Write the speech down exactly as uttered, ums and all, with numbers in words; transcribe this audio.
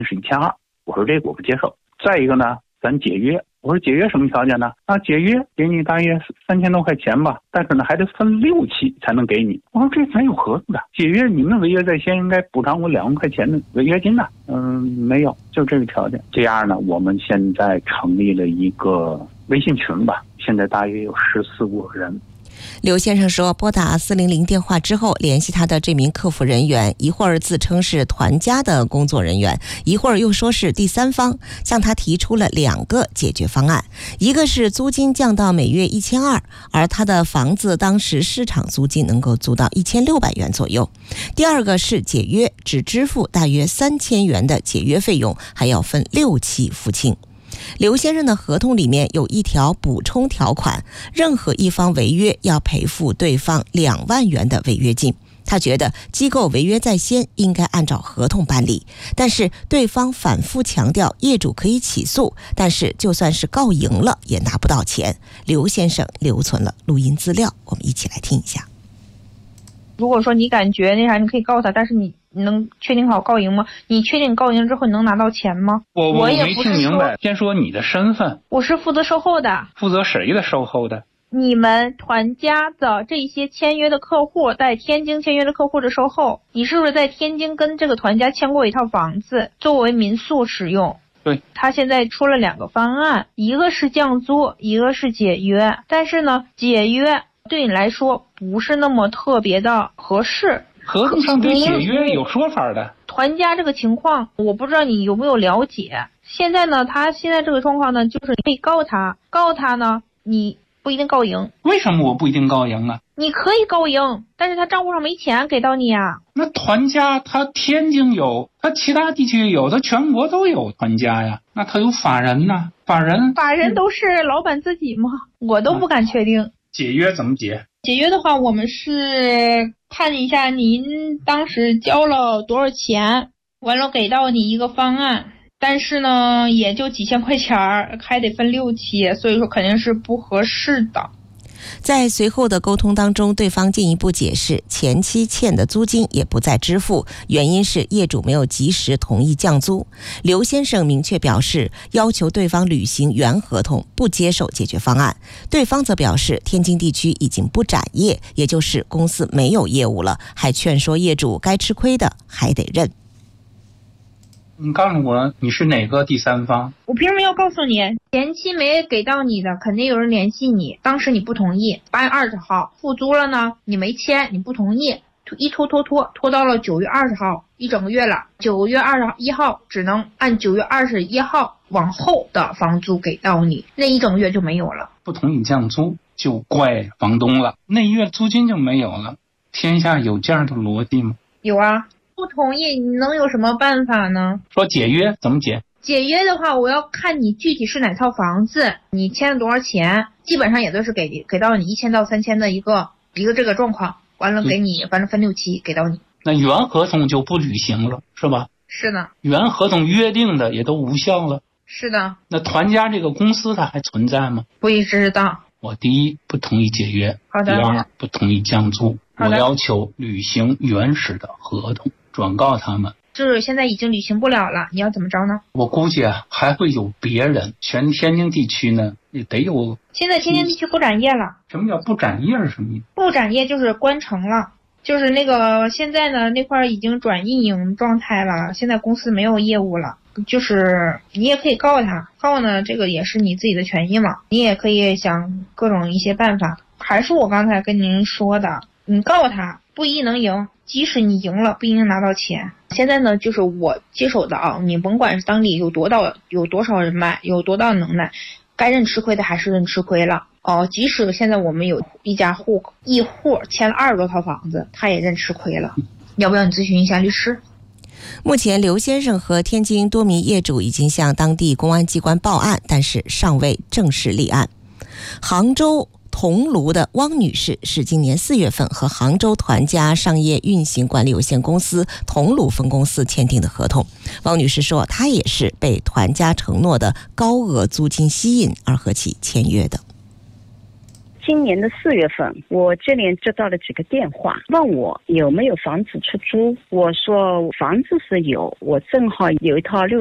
是一千二，我说这个我不接受。再一个呢，咱解约，我说解约什么条件呢？啊，解约给你大约三千多块钱吧，但是呢还得分六期才能给你。我说这咱有合同的，解约你们违约在先应该补偿我两万块钱的违约金的。嗯，没有，就这个条件。这样呢，我们现在成立了一个微信群吧，现在大约有十四五个人。 刘先生说，拨打四零零电话之后，联系他的这名客服人员，一会儿自称是团家的工作人员，一会儿又说是第三方，向他提出了两个解决方案。一个是租金降到每月一千二，而他的房子当时市场租金能够租到一千六百元左右。第二个是解约，只支付大约三千元的解约费用，还要分六期付清。刘先生的合同里面有一条补充条款，任何一方违约要赔付对方两万元的违约金。他觉得机构违约在先，应该按照合同办理，但是对方反复强调业主可以起诉，但是就算是告赢了也拿不到钱。刘先生留存了录音资料，我们一起来听一下。 如果说你感觉那啥，你可以告他，但是你你能确定好告赢吗？你确定告赢之后你能拿到钱吗？ 我我没听明白。先说你的身份。 我是负责售后的。 负责谁的售后的？ 你们团家的这些签约的客户，在天津签约的客户的售后，你是不是在天津跟这个团家签过一套房子，作为民宿使用？ 对。 他现在出了两个方案，一个是降租，一个是解约。但是呢，解约对你来说不是那么特别的合适。 合同上对解约有说法的。 团家这个情况，我不知道你有没有了解。现在呢，他现在这个状况呢，就是你可以告他，告他呢，你不一定告赢。 为什么我不一定告赢啊？ 你可以告赢，但是他账户上没钱给到你啊。 那团家他天津有，他其他地区有，他全国都有团家呀。那他有法人呢？法人法人都是老板自己吗？我都不敢确定。啊， 解约怎么解？ 解约的话，我们是看一下您当时交了多少钱，完了给到你一个方案，但是呢也就几千块钱，还得分六期，所以说肯定是不合适的。 在随后的沟通当中，对方进一步解释，前期欠的租金也不再支付，原因是业主没有及时同意降租。刘先生明确表示，要求对方履行原合同，不接受解决方案。对方则表示，天津地区已经不展业，也就是公司没有业务了，还劝说业主该吃亏的还得认。 你告诉我你是哪个第三方？ 我凭什么要告诉你？前期没给到你的，肯定有人联系你，当时你不同意，八月二十号付租了呢，你没签，你不同意，一拖拖拖拖到了九月二十号，一整个月了，九月二十一号只能按九月二十一号往后的房租给到你，那一整个月就没有了。 不同意降租就怪房东了，那月租金就没有了。天下有这样的逻辑吗？ 有啊。不同意你能有什么办法呢？ 说解约怎么解？ 解约的话，我要看你具体是哪套房子，你签了多少钱，基本上也都是给给到你一千到三千的一个一个这个状况，完了给你反正分六期给到你。 那原合同就不履行了，是吧？ 是的。 原合同约定的也都无效了。 是的。 那团家这个公司它还存在吗？ 不一知道。 我第一不同意解约， 好的。 第二不同意降租，我要求履行原始的合同。转告他们， 就是现在已经履行不了了，你要怎么着呢？ 我估计啊，还会有别人。全天津地区呢，也得有。 现在天津地区不展业了。 什么叫不展业是什么意思？ 不展业就是关城了，就是那个现在呢那块已经转运营状态了，现在公司没有业务了。就是你也可以告他，告呢这个也是你自己的权益嘛，你也可以想各种一些办法。还是我刚才跟您说的，你告他不一定能赢。即使你赢了，不一定拿到钱。现在呢，就是我接手的啊，你甭管是当地有多大有多少人脉，有多大能耐，该认吃亏的还是认吃亏了哦。即使现在我们有一家户一户签了二十多套房子，他也认吃亏了。要不要你咨询一下律师？ 目前刘先生和天津多名业主已经向当地公安机关报案，但是尚未正式立案。杭州桐庐的汪女士是今年四月份和杭州团家商业运行管理有限公司桐庐分公司签订的合同。汪女士说，她也是被团家承诺的高额租金吸引而和其签约的。 其今年的四月份，我接连接到了几个电话，问我有没有房子出租。我说房子是有，我正好有一套六